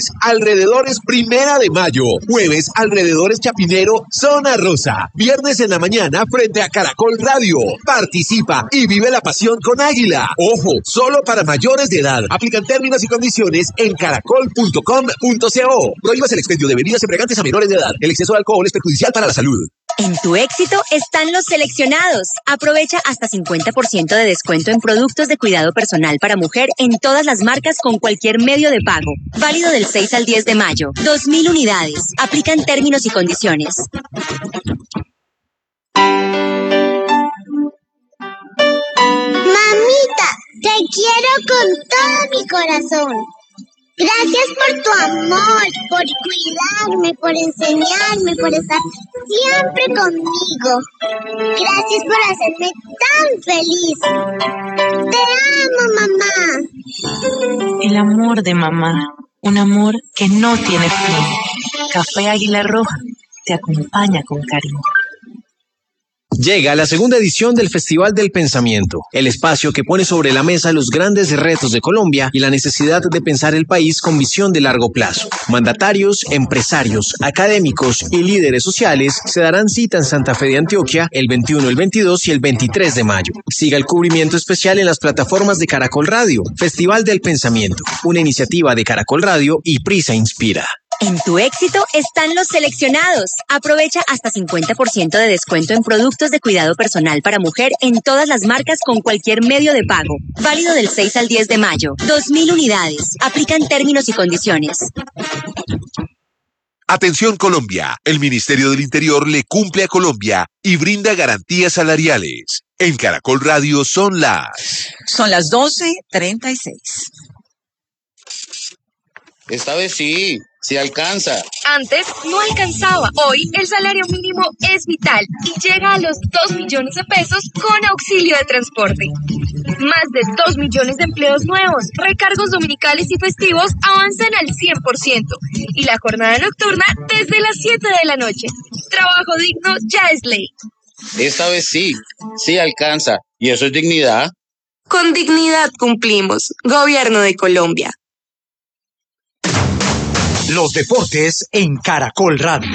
Martes, Alrededores Primera de Mayo. Jueves, Alrededores Chapinero, Zona Rosa. Viernes en la mañana, frente a Caracol Radio. Participa y vive la pasión con Águila. Ojo, solo para mayores de edad. Aplican términos y condiciones en caracol.com.co. Prohíbas el expendio de bebidas embriagantes a menores de edad. El exceso de alcohol es perjudicial para la salud. En tu éxito están los seleccionados. Aprovecha hasta 50% de descuento en productos de cuidado personal para mujer en todas las marcas con cualquier medio de pago. Válido del 6 al 10 de mayo. 2.000 unidades. Aplican términos y condiciones. Mamita, te quiero con todo mi corazón. Gracias por tu amor, por cuidarme, por enseñarme, por estar siempre conmigo. Gracias por hacerme tan feliz. Te amo, mamá. El amor de mamá, un amor que no tiene fin. Café Águila Roja te acompaña con cariño. Llega la segunda edición del Festival del Pensamiento, el espacio que pone sobre la mesa los grandes retos de Colombia y la necesidad de pensar el país con visión de largo plazo. Mandatarios, empresarios, académicos y líderes sociales se darán cita en Santa Fe de Antioquia el 21, el 22 y el 23 de mayo. Siga el cubrimiento especial en las plataformas de Caracol Radio. Festival del Pensamiento, una iniciativa de Caracol Radio y Prisa Inspira. En tu éxito están los seleccionados. Aprovecha hasta 50% de descuento en productos de cuidado personal para mujer en todas las marcas con cualquier medio de pago. Válido del 6 al 10 de mayo. 2.000 unidades. Aplican términos y condiciones. Atención Colombia, el Ministerio del Interior le cumple a Colombia y brinda garantías salariales. En Caracol Radio son las 12:36. Esta vez sí alcanza. Antes no alcanzaba. Hoy el salario mínimo es vital y llega a los 2 millones de pesos con auxilio de transporte. Más de 2 millones de empleos nuevos, recargos dominicales y festivos avanzan al 100% y la jornada nocturna desde las 7 de la noche. Trabajo digno ya es ley. Esta vez sí alcanza. ¿Y eso es dignidad? Con dignidad cumplimos. Gobierno de Colombia. Los deportes en Caracol Radio.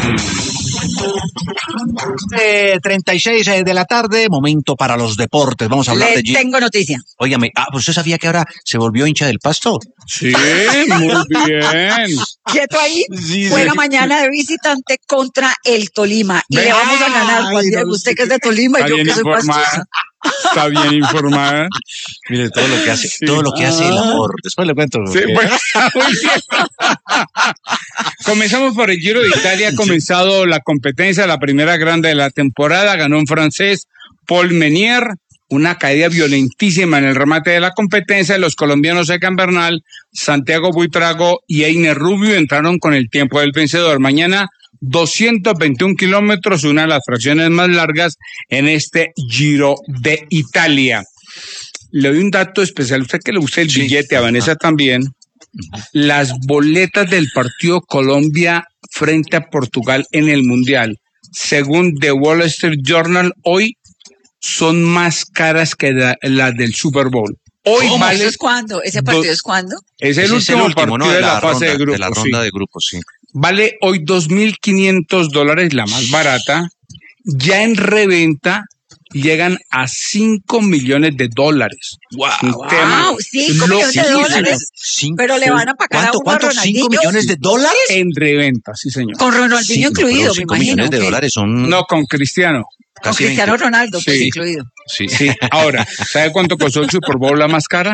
36 de la tarde, momento para los deportes. Vamos a hablar de... Tengo noticia. Óigame, pues ¿usted sabía que ahora se volvió hincha del Pasto? Sí, muy bien. Quieto ahí. Sí, Juega sí. mañana de visitante contra el Tolima. Y le vamos a ganar. Usted que es de Tolima y yo que soy pastusa. Está bien informada. Mire todo lo que hace, todo lo que hace el amor. Después le cuento. Sí, bueno, muy bien. Comenzamos por el Giro de Italia. Ha comenzado la competencia, la primera grande de la temporada. Ganó un francés, Paul Menier. Una caída violentísima en el remate de la competencia. Los colombianos Egan Bernal, Santiago Buitrago y Einer Rubio entraron con el tiempo del vencedor. Mañana 221 kilómetros, una de las fracciones más largas en este Giro de Italia. Le doy un dato especial, usted que le gusta el billete, a Vanessa también. Las boletas del partido Colombia frente a Portugal en el Mundial, según The Wall Street Journal, hoy son más caras que las del Super Bowl. Hoy vale. ¿Eso es cuándo? ¿Ese partido es cuándo? Es el último partido, ¿no?, de la fase de grupos. De la ronda de grupos, sí. Vale hoy $2,500, la más barata. Ya en reventa llegan a $5 millones. ¡Wow! ¡Wow! $5 millones. Pero le van a pagar a uno a Ronaldinho. ¿5 millones de dólares? En reventa, sí, señor. Con Ronaldinho incluido, me imagino. $5 millones de dólares son... No, con Cristiano. Con Cristiano Ronaldo, pues, incluido. Sí. Ahora, ¿sabe cuánto costó el Super Bowl la más cara?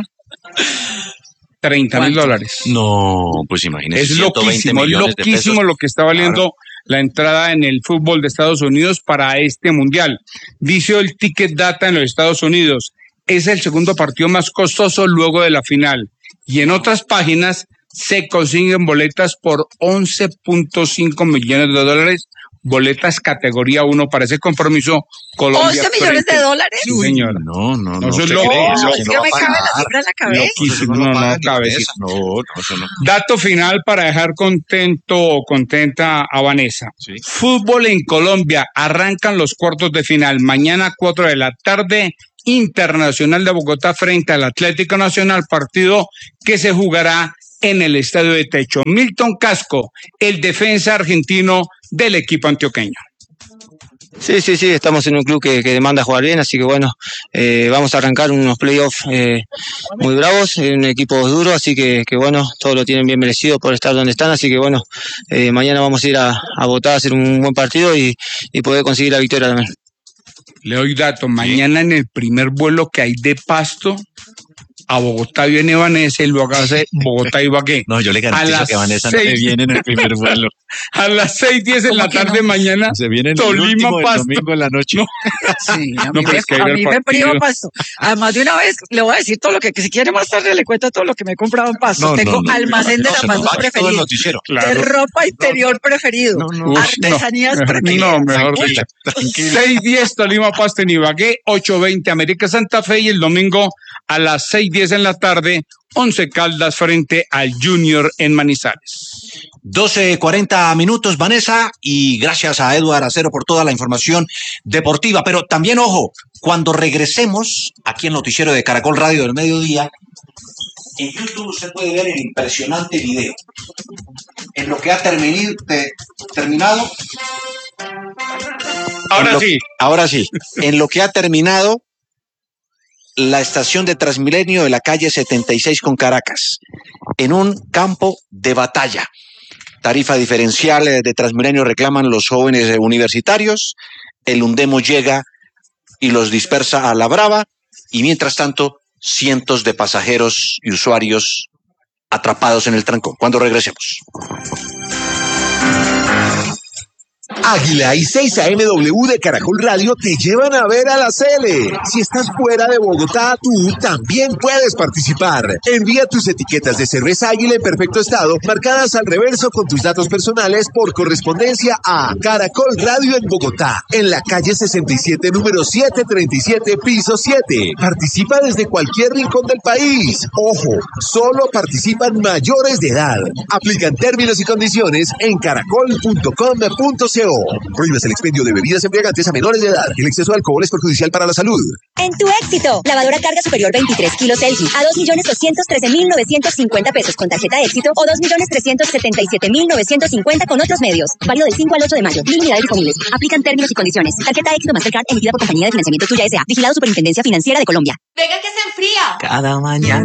$30,000. No, pues imagínese. Es loquísimo lo que está valiendo la entrada en el fútbol de Estados Unidos para este mundial. Dice el Ticket Data en los Estados Unidos, es el segundo partido más costoso luego de la final. Y en otras páginas se consiguen boletas por $11.5 millones, boletas categoría 1 para ese compromiso Colombia. ¿11 millones de dólares? Sí, señora. No. Eso es no me cabe la cifra en la cabeza. Loquísimo, no cabe. No. Dato final para dejar contento o contenta a Vanessa. Sí. Fútbol en Colombia. Arrancan los cuartos de final. Mañana 4 de la tarde, Internacional de Bogotá frente al Atlético Nacional, partido que se jugará en el estadio de techo. Milton Casco, el defensa argentino del equipo antioqueño. Sí, estamos en un club que demanda jugar bien, así que bueno, vamos a arrancar unos playoffs muy bravos, un equipo duro, así que bueno, todos lo tienen bien merecido por estar donde están, así que bueno, mañana vamos a ir a votar, a hacer un buen partido y poder conseguir la victoria también. Le doy datos, mañana en el primer vuelo que hay de Pasto a Bogotá viene Vanessa y luego hace Bogotá-Ibagué. No, yo le garantizo que Vanessa no se viene en el primer vuelo. A las 6:10 de la tarde mañana, se viene el Tolima, Pasto. domingo en la noche. No. Sí, a mí me priva Pasto. Además, de una vez le voy a decir todo lo que si quiere más tarde le cuento todo lo que me he comprado en Pasto. Tengo almacén de zapatos preferido, de ropa interior preferido, artesanías preferidas. No, mejor dicho. 6:10 Tolima, Pasto en Ibagué, 8:20 América Santa Fe y el domingo a las 6:10 en la tarde, 11 Caldas frente al Junior en Manizales. 12:40 minutos, Vanessa, y gracias a Eduardo Acero por toda la información deportiva. Pero también, ojo, cuando regresemos aquí en Noticiero de Caracol Radio del Mediodía, en YouTube usted puede ver el impresionante video. En lo que ha terminado. Ahora sí. En lo que ha terminado la estación de Transmilenio de la calle 76 con Caracas, en un campo de batalla. Tarifa diferencial de Transmilenio reclaman los jóvenes universitarios, el Undemo llega y los dispersa a la brava, y mientras tanto, cientos de pasajeros y usuarios atrapados en el trancón. Cuando regresemos. Águila y 6am de Caracol Radio te llevan a ver a la Sele. Si estás fuera de Bogotá, tú también puedes participar. Envía tus etiquetas de cerveza Águila en perfecto estado, marcadas al reverso con tus datos personales por correspondencia a Caracol Radio en Bogotá, en la calle 67, número 737, piso 7. Participa desde cualquier rincón del país. Ojo, solo participan mayores de edad. Aplican términos y condiciones en caracol.com.co. Prohíbes el expendio de bebidas embriagantes a menores de edad. El exceso de alcohol es perjudicial para la salud. En tu éxito, lavadora carga superior 23 kilos LG a 2.213.950 pesos con tarjeta éxito o 2.377.950 con otros medios. Válido del 5 al 8 de mayo. 1.000 unidades disponibles. Aplican términos y condiciones. Tarjeta éxito Mastercard emitida por Compañía de Financiamiento Tuya S.A. Vigilado Superintendencia Financiera de Colombia. Venga que se enfría. Cada mañana.